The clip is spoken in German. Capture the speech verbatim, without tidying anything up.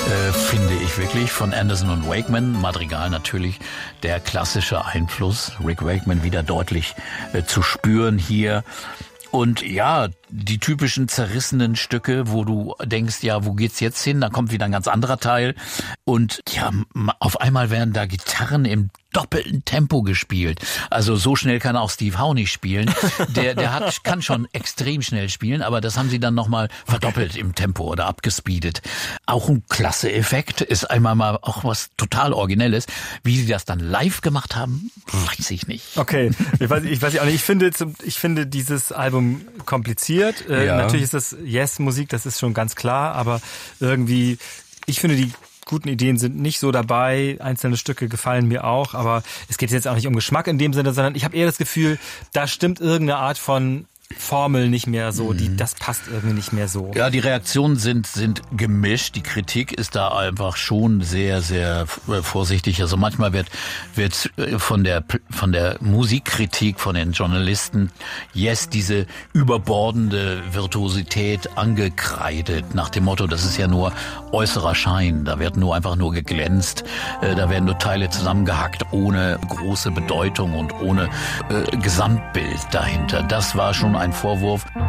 äh, finde ich wirklich, von Anderson und Wakeman. Madrigal natürlich der klassische Einfluss. Rick Wakeman wieder deutlich äh, zu spüren hier. Und ja, die typischen zerrissenen Stücke, wo du denkst, ja, wo geht's jetzt hin? Da kommt wieder ein ganz anderer Teil. Und ja, auf einmal werden da Gitarren im doppelten Tempo gespielt. Also so schnell kann auch Steve Howe nicht spielen. Der, der hat, kann schon extrem schnell spielen, aber das haben sie dann nochmal verdoppelt im Tempo oder abgespeedet. Auch ein klasse Effekt, ist einmal mal auch was total Originelles. Wie sie das dann live gemacht haben, weiß ich nicht. Okay, ich weiß, ich weiß auch nicht. Ich finde, ich finde dieses Album kompliziert. Äh, ja. Natürlich ist das Yes-Musik, das ist schon ganz klar, aber irgendwie, ich finde, die guten Ideen sind nicht so dabei. Einzelne Stücke gefallen mir auch, aber es geht jetzt auch nicht um Geschmack in dem Sinne, sondern ich habe eher das Gefühl, da stimmt irgendeine Art von Formel nicht mehr so, die, das passt irgendwie nicht mehr so. Ja, die Reaktionen sind, sind gemischt. Die Kritik ist da einfach schon sehr, sehr vorsichtig. Also manchmal wird, wird von der, von der Musikkritik, von den Journalisten, yes, diese überbordende Virtuosität angekreidet, nach dem Motto, das ist ja nur äußerer Schein. Da wird nur einfach nur geglänzt. Da werden nur Teile zusammengehackt, ohne große Bedeutung und ohne äh, Gesamtbild dahinter. Das war schon ein Vorwurf.